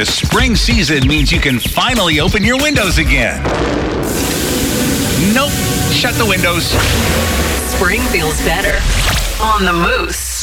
The spring season means you can finally open your windows again. Nope. Shut the windows. Spring feels better on the Moose.